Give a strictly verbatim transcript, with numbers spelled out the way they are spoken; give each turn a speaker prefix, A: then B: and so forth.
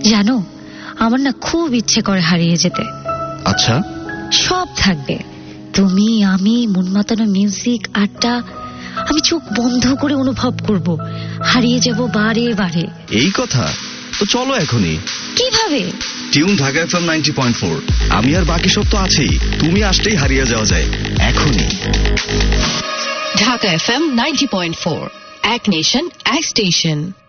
A: জানো, আমার না খুব ইচ্ছে করে হারিয়ে যেতে।
B: আচ্ছা,
A: সব থাকবে, তুমি, আমি, মন মাতানো মিউজিক, আড্ডা। আমি চোখ বন্ধ করে অনুভব করব, হারিয়ে যাব বারে বারে।
B: এই কথা? তো চলো এখনই।
A: কিভাবে?
B: Tune Dhaka FM ninety point four. আমি আর বাকি সব তো আছেই, তুমি আসলেই হারিয়ে যাওয়া যায় এখনই।
C: Dhaka FM ninety point four, এক নেশন এক স্টেশন।